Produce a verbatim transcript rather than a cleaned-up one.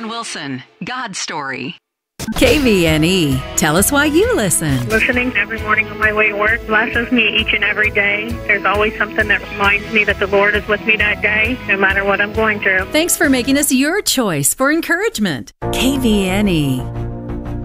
Marianne Wilson, God's Story. K V N E. Tell us why you listen. Listening every morning on my way to work blesses me each and every day. There's always something that reminds me that the Lord is with me that day, no matter what I'm going through. Thanks for making us your choice for encouragement. K V N E.